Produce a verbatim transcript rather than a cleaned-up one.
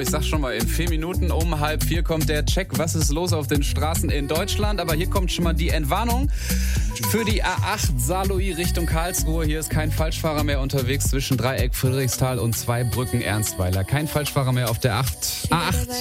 ich sag schon mal, in vier Minuten um halb vier kommt der Check. Was ist los auf den Straßen in Deutschland? Aber hier kommt schon mal die Entwarnung für die A acht Saarlouis Richtung Karlsruhe. Hier ist kein Falschfahrer mehr unterwegs zwischen Dreieck Friedrichsthal und Zweibrücken Ernstweiler. Kein Falschfahrer mehr auf der A acht.